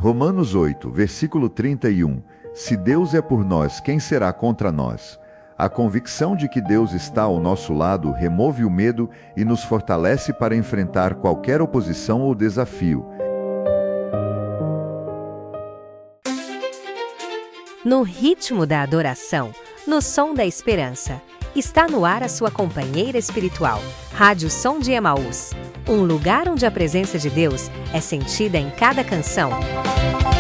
Romanos 8, versículo 31. Se Deus é por nós, quem será contra nós? A convicção de que Deus está ao nosso lado remove o medo e nos fortalece para enfrentar qualquer oposição ou desafio. No ritmo da adoração, no som da esperança, está no ar a sua companheira espiritual, Rádio Som de Emaús. Um lugar onde a presença de Deus é sentida em cada canção.